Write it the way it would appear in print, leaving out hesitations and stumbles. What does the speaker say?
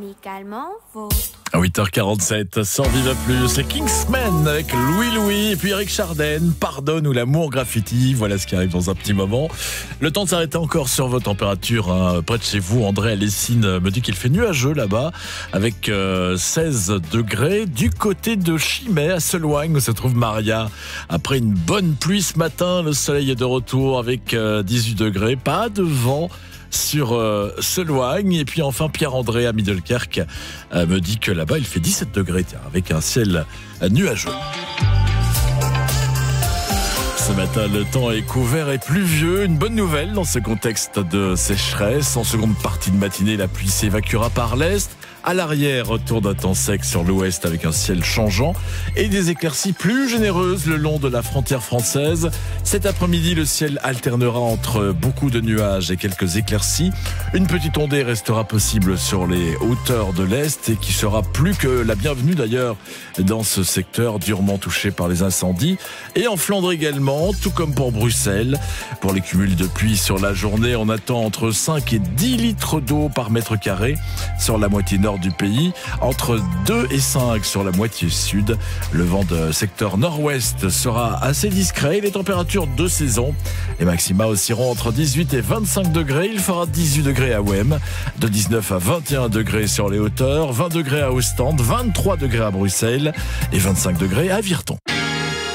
amicalement vôtre. À 8h47, sans Viva Plus, c'est Kingsman avec Louis et puis Eric Chardin, Pardonne ou l'amour graffiti. Voilà ce qui arrive dans un petit moment. Le temps de s'arrêter encore sur vos températures près de chez vous. André à Lessines me dit qu'il fait nuageux là-bas avec 16 degrés. Du côté de Chimay à Seloigne où se trouve Maria. Après une bonne pluie ce matin, le soleil est de retour avec 18 degrés. Pas de vent sur Seloigne. Et puis enfin Pierre-André à Middelkerk me dit que là-bas il fait 17 degrés avec un ciel nuageux. Ce matin, le temps est couvert et pluvieux. Une bonne nouvelle dans ce contexte de sécheresse. En seconde partie de matinée, la pluie s'évacuera par l'est. À l'arrière, retour d'un temps sec sur l'ouest avec un ciel changeant et des éclaircies plus généreuses le long de la frontière française. Cet après-midi, le ciel alternera entre beaucoup de nuages et quelques éclaircies. Une petite ondée restera possible sur les hauteurs de l'est et qui sera plus que la bienvenue d'ailleurs dans ce secteur durement touché par les incendies. Et en Flandre également, tout comme pour Bruxelles. Pour les cumuls de pluie sur la journée, on attend entre 5 et 10 litres d'eau par mètre carré sur la moitié nord du pays, entre 2 et 5 sur la moitié sud. Le vent de secteur nord-ouest sera assez discret. Les températures de saison, les maxima oscilleront entre 18 et 25 degrés. Il fera 18 degrés à Wem, de 19 à 21 degrés sur les hauteurs, 20 degrés à Ostende, 23 degrés à Bruxelles et 25 degrés à Virton.